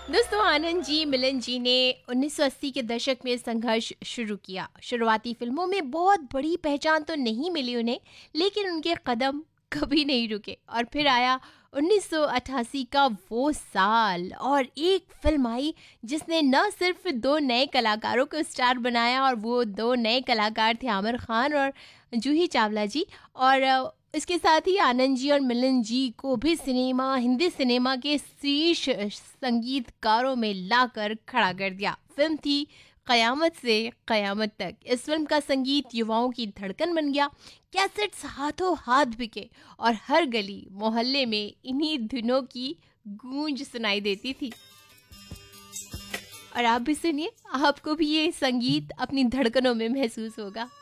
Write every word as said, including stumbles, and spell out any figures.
दोस्तों, आनंद जी, मिलन जी ने उन्नीस सौ अस्सी के दशक में संघर्ष शुरू किया। शुरुआती फिल्मों में बहुत बड़ी पहचान तो नहीं मिली उन्हें, लेकिन उनके कदम कभी नहीं रुके। और फिर आया उन्नीस सौ अट्ठासी का वो साल और एक फिल्म आई जिसने न सिर्फ दो नए कलाकारों को स्टार बनाया, और वो दो नए कलाकार थे आमिर खान और जूही चावला जी। और अ, इसके साथ ही आनंद जी और मिलन जी को भी सिनेमा हिंदी सिनेमा के शीर्ष संगीतकारों में लाकर खड़ा कर दिया। फिल्म थी कयामत से कयामत तक। इस फिल्म का संगीत युवाओं की धड़कन बन गया। कैसेट्स हाथों हाथ बिके और हर गली मोहल्ले में इन्हीं धुनों की गूंज सुनाई देती थी। और आप भी सुनिए, आपको भी ये संगीत अपनी धड़कनों में महसूस होगा।